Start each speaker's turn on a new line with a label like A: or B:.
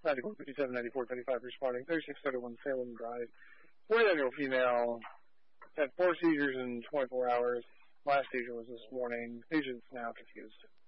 A: 94, 57, 94, 35 responding. 3631 Salem Drive. 49-year-old female had 4 seizures in 24 hours. Last seizure was this morning. Patient's now confused.